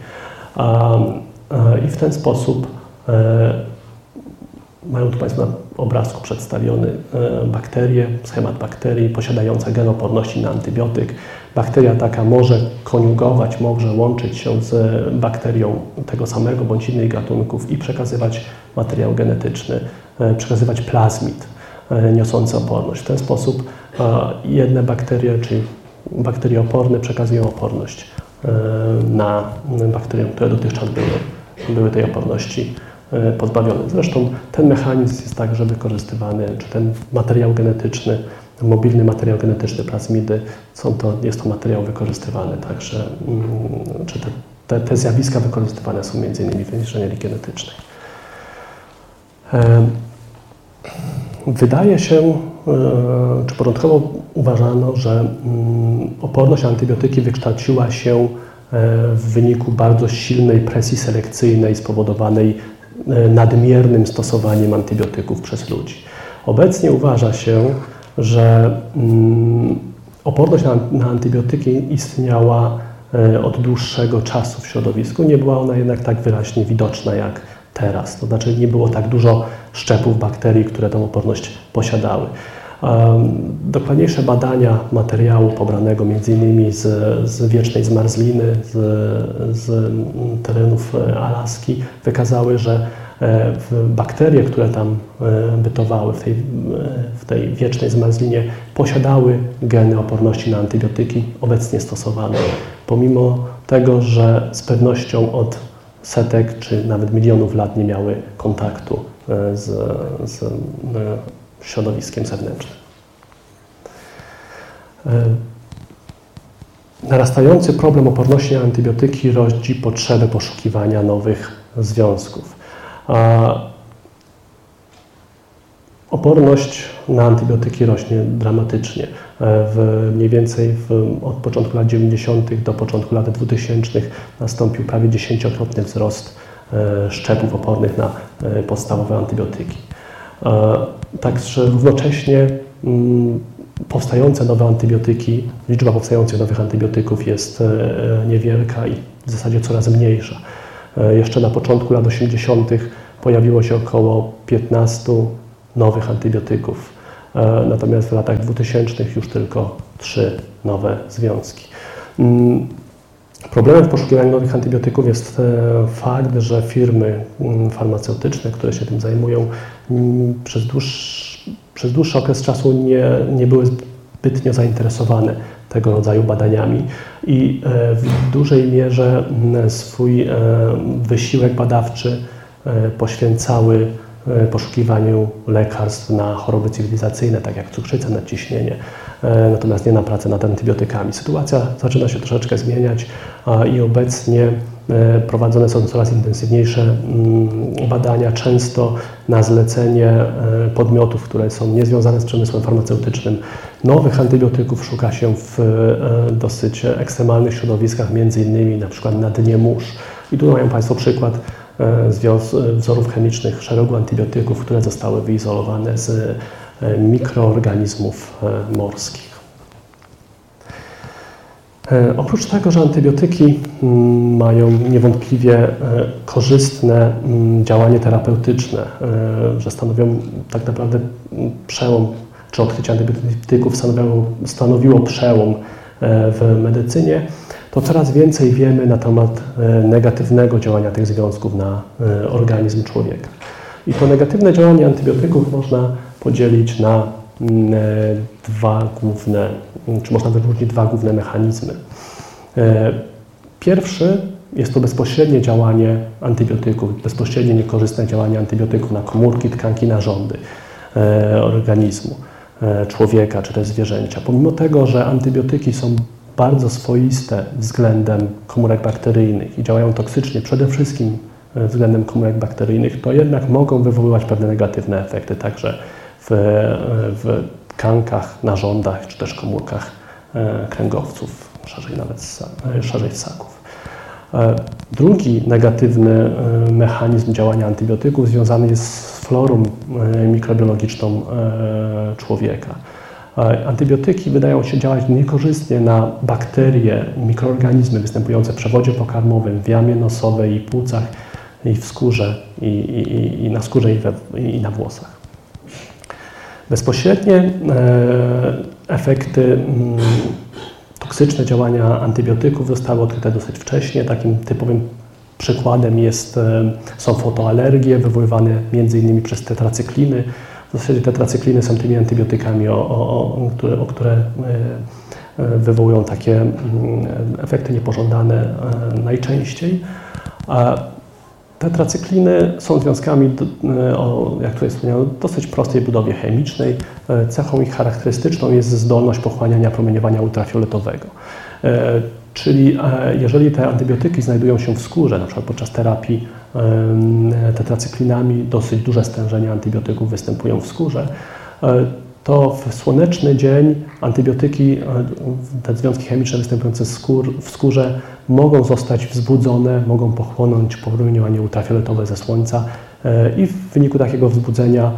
I w ten sposób mają tu Państwo na obrazku przedstawiony bakterię, schemat bakterii posiadająca gen oporności na antybiotyk. Bakteria taka może koniugować, może łączyć się z bakterią tego samego bądź innych gatunków i przekazywać materiał genetyczny, przekazywać plazmid niosący oporność. W ten sposób jedne bakterie, czyli bakterie oporne, przekazują oporność na bakterie, które dotychczas były tej oporności pozbawione. Zresztą ten mechanizm jest także wykorzystywany, czy ten materiał genetyczny, mobilny materiał genetyczny plazmidy, jest to materiał wykorzystywany także, czy te zjawiska wykorzystywane są m.in. w inżynierii genetycznej. Wydaje się, czy początkowo uważano, że oporność na antybiotyki wykształciła się w wyniku bardzo silnej presji selekcyjnej spowodowanej nadmiernym stosowaniem antybiotyków przez ludzi. Obecnie uważa się, że oporność na antybiotyki istniała od dłuższego czasu w środowisku. Nie była ona jednak tak wyraźnie widoczna jak teraz. To znaczy nie było tak dużo szczepów bakterii, które tę oporność posiadały. Dokładniejsze badania materiału pobranego m.in. z wiecznej zmarzliny, z terenów Alaski wykazały, że bakterie, które tam bytowały w tej wiecznej zmarzlinie, posiadały geny oporności na antybiotyki obecnie stosowane, pomimo tego, że z pewnością od setek czy nawet milionów lat nie miały kontaktu z środowiskiem zewnętrznym. Narastający problem oporności na antybiotyki rodzi potrzebę poszukiwania nowych związków. Oporność na antybiotyki rośnie dramatycznie. Mniej więcej od początku lat 90. do początku lat 2000 nastąpił prawie 10-krotny wzrost szczepów opornych na podstawowe antybiotyki. Także równocześnie powstające nowe antybiotyki, liczba powstających nowych antybiotyków jest niewielka i w zasadzie coraz mniejsza. Jeszcze na początku lat 80. pojawiło się około 15 nowych antybiotyków, natomiast w latach 2000 już tylko 3 nowe związki. Problemem w poszukiwaniu nowych antybiotyków jest fakt, że firmy farmaceutyczne, które się tym zajmują, przez dłuższy okres czasu nie były zbytnio zainteresowane tego rodzaju badaniami i w dużej mierze swój wysiłek badawczy poświęcały poszukiwaniu lekarstw na choroby cywilizacyjne, tak jak cukrzyca, nadciśnienie, natomiast nie na pracę nad antybiotykami. Sytuacja zaczyna się troszeczkę zmieniać i obecnie prowadzone są coraz intensywniejsze badania, często na zlecenie podmiotów, które są niezwiązane z przemysłem farmaceutycznym. Nowych antybiotyków szuka się w dosyć ekstremalnych środowiskach, między innymi na przykład na dnie mórz. I tu mają Państwo przykład wzorów chemicznych szeregu antybiotyków, które zostały wyizolowane z mikroorganizmów morskich. Oprócz tego, że antybiotyki mają niewątpliwie korzystne działanie terapeutyczne, że stanowią tak naprawdę przełom, czy odkrycie antybiotyków stanowiło przełom w medycynie, to coraz więcej wiemy na temat negatywnego działania tych związków na organizm człowieka. I to negatywne działanie antybiotyków można podzielić na można wyróżnić dwa główne mechanizmy. Pierwszy jest to bezpośrednie działanie antybiotyków, bezpośrednie niekorzystne działanie antybiotyków na komórki, tkanki, narządy organizmu człowieka czy też zwierzęcia. Pomimo tego, że antybiotyki są bardzo swoiste względem komórek bakteryjnych i działają toksycznie przede wszystkim względem komórek bakteryjnych, to jednak mogą wywoływać pewne negatywne efekty także w tkankach, narządach czy też komórkach kręgowców, szerzej ssaków. Drugi negatywny mechanizm działania antybiotyków związany jest z florą mikrobiologiczną człowieka. Antybiotyki wydają się działać niekorzystnie na bakterie, mikroorganizmy występujące w przewodzie pokarmowym, w jamie nosowej i płucach, i w skórze, i na skórze, i na włosach. Bezpośrednie efekty toksyczne działania antybiotyków zostały odkryte dosyć wcześnie. Takim typowym przykładem są fotoalergie wywoływane m.in. przez tetracykliny. W zasadzie tetracykliny są tymi antybiotykami, które wywołują takie efekty niepożądane najczęściej. Tetracykliny są związkami, jak tutaj wspomniałem, dosyć prostej budowie chemicznej. Cechą ich charakterystyczną jest zdolność pochłaniania promieniowania ultrafioletowego. Czyli jeżeli te antybiotyki znajdują się w skórze, na przykład podczas terapii tetracyklinami, dosyć duże stężenia antybiotyków występują w skórze, to w słoneczny dzień antybiotyki, te związki chemiczne występujące w skórze mogą zostać wzbudzone, mogą pochłonąć promieniowanie ultrafioletowe ze słońca i w wyniku takiego wzbudzenia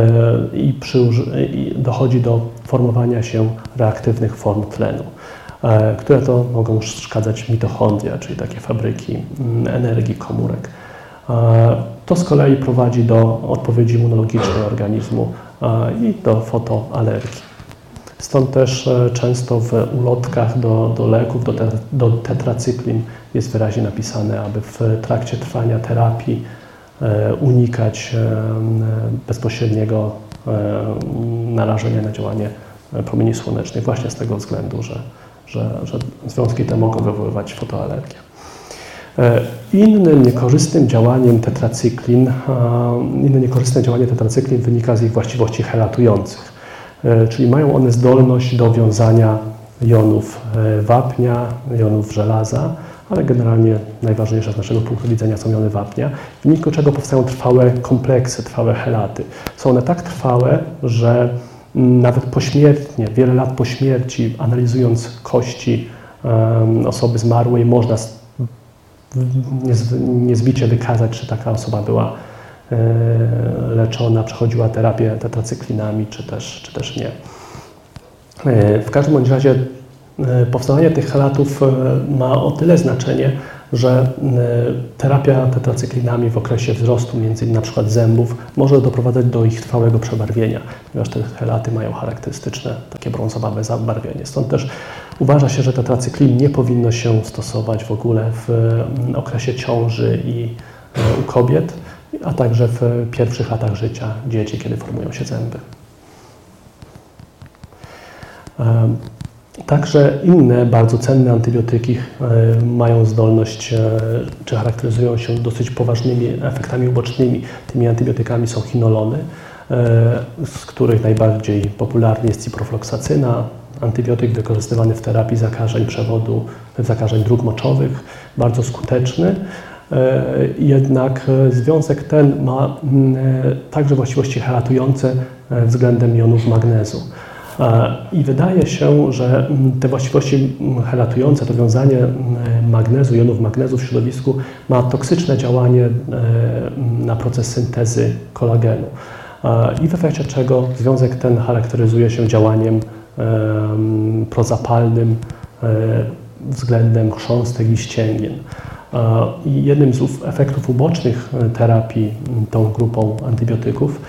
dochodzi do formowania się reaktywnych form tlenu, które to mogą szkadzać mitochondria, czyli takie fabryki energii komórek. To z kolei prowadzi do odpowiedzi immunologicznej organizmu i do fotoalergii. Stąd też często w ulotkach do leków, do tetracyklin jest wyraźnie napisane, aby w trakcie trwania terapii unikać bezpośredniego narażenia na działanie promieni słonecznych właśnie z tego względu, że związki te mogą wywoływać fotoalergię. Innym niekorzystne działanie tetracyklin wynika z ich właściwości helatujących, czyli mają one zdolność do wiązania jonów wapnia, jonów żelaza, ale generalnie najważniejsze z naszego punktu widzenia są jony wapnia, w wyniku czego powstają trwałe kompleksy, trwałe chelaty. Są one tak trwałe, że nawet pośmiertnie, wiele lat po śmierci, analizując kości osoby zmarłej, można niezbicie wykazać, czy taka osoba była leczona, przechodziła terapię tetracyklinami, czy też nie. W każdym bądź razie powstawanie tych chelatów ma o tyle znaczenie, że terapia tetracyklinami w okresie wzrostu między innymi na przykład zębów może doprowadzać do ich trwałego przebarwienia, ponieważ te chelaty mają charakterystyczne takie brązowawe zabarwienie. Stąd też uważa się, że tetracyklin nie powinno się stosować w ogóle w okresie ciąży i u kobiet, a także w pierwszych latach życia dzieci, kiedy formują się zęby. Także inne bardzo cenne antybiotyki mają zdolność, czy charakteryzują się dosyć poważnymi efektami ubocznymi. Tymi antybiotykami są chinolony, z których najbardziej popularny jest ciprofloksacyna, antybiotyk wykorzystywany w terapii zakażeń przewodu, zakażeń dróg moczowych, bardzo skuteczny. Jednak związek ten ma także właściwości helatujące względem jonów magnezu. I wydaje się, że te właściwości helatujące, to wiązanie magnezu, jonów magnezu w środowisku ma toksyczne działanie na proces syntezy kolagenu. I w efekcie czego związek ten charakteryzuje się działaniem prozapalnym względem chrząstek i ścięgien. I jednym z efektów ubocznych terapii tą grupą antybiotyków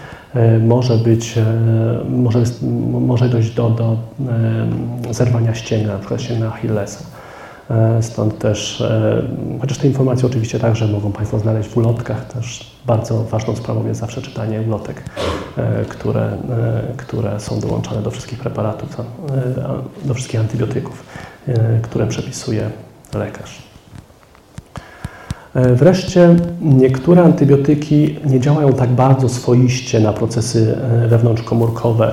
może dojść do zerwania ścięgna, na przykład ścięgna Achillesa. Stąd też, chociaż te informacje oczywiście także mogą Państwo znaleźć w ulotkach, też bardzo ważną sprawą jest zawsze czytanie ulotek, które są dołączane do wszystkich preparatów, do wszystkich antybiotyków, które przepisuje lekarz. Wreszcie niektóre antybiotyki nie działają tak bardzo swoiście na procesy wewnątrzkomórkowe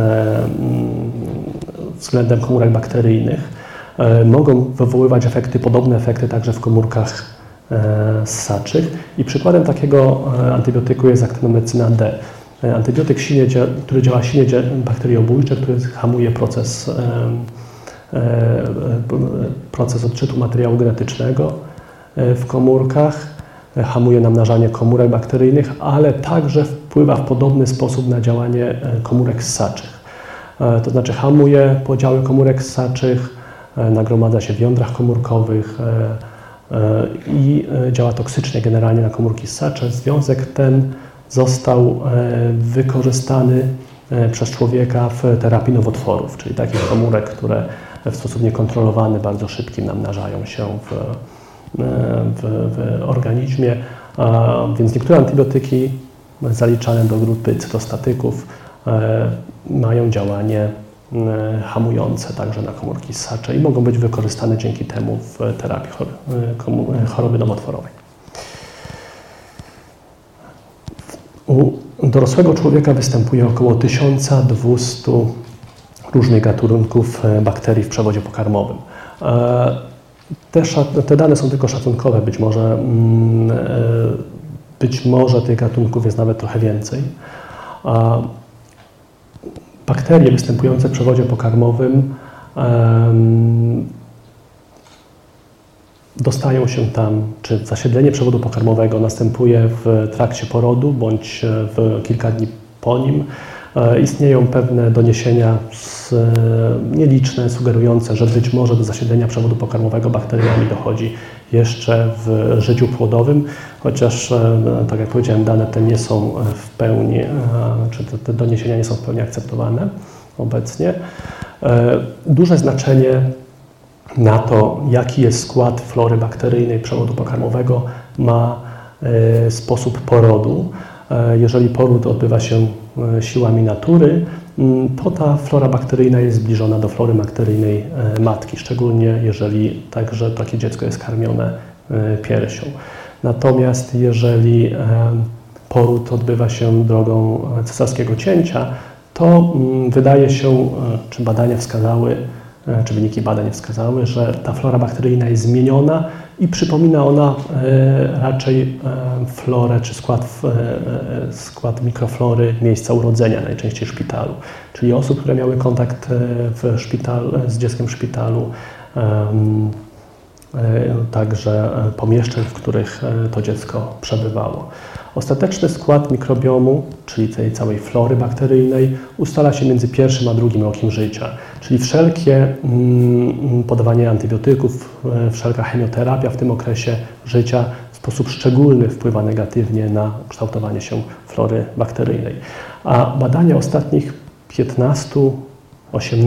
względem komórek bakteryjnych. Mogą wywoływać podobne efekty także w komórkach ssaczych i przykładem takiego antybiotyku jest actynomycyna D. Antybiotyk który działa silnie bakteriobójcze, który hamuje proces odczytu materiału genetycznego w komórkach, hamuje namnażanie komórek bakteryjnych, ale także wpływa w podobny sposób na działanie komórek ssaczych. To znaczy hamuje podziały komórek ssaczych, nagromadza się w jądrach komórkowych i działa toksycznie generalnie na komórki ssacze. Związek ten został wykorzystany przez człowieka w terapii nowotworów, czyli takich komórek, które w sposób niekontrolowany, bardzo szybkim namnażają się w organizmie, więc niektóre antybiotyki zaliczane do grupy cytostatyków mają działanie hamujące także na komórki ssacze i mogą być wykorzystane dzięki temu w terapii choroby nowotworowej. U dorosłego człowieka występuje około 1200 różnych gatunków bakterii w przewodzie pokarmowym. Te dane są tylko szacunkowe, być może tych gatunków jest nawet trochę więcej. Bakterie występujące w przewodzie pokarmowym dostają się tam, czy zasiedlenie przewodu pokarmowego następuje w trakcie porodu bądź w kilka dni po nim. Istnieją pewne doniesienia nieliczne, sugerujące, że być może do zasiedlenia przewodu pokarmowego bakteriami dochodzi jeszcze w życiu płodowym, chociaż, tak jak powiedziałem, dane te nie są w pełni, czy te doniesienia nie są w pełni akceptowane obecnie. Duże znaczenie na to, jaki jest skład flory bakteryjnej przewodu pokarmowego, ma sposób porodu. Jeżeli poród odbywa się siłami natury, to ta flora bakteryjna jest zbliżona do flory bakteryjnej matki, szczególnie jeżeli także takie dziecko jest karmione piersią. Natomiast jeżeli poród odbywa się drogą cesarskiego cięcia, to wydaje się, czy badania wskazały, czy wyniki badań wskazały, że ta flora bakteryjna jest zmieniona i przypomina ona raczej florę czy skład mikroflory miejsca urodzenia, najczęściej szpitalu. Czyli osób, które miały kontakt z dzieckiem w szpitalu, także pomieszczeń, w których to dziecko przebywało. Ostateczny skład mikrobiomu, czyli tej całej flory bakteryjnej, ustala się między pierwszym a drugim rokiem życia. Czyli wszelkie podawanie antybiotyków, wszelka chemioterapia w tym okresie życia w sposób szczególny wpływa negatywnie na kształtowanie się flory bakteryjnej. A badania ostatnich 15-18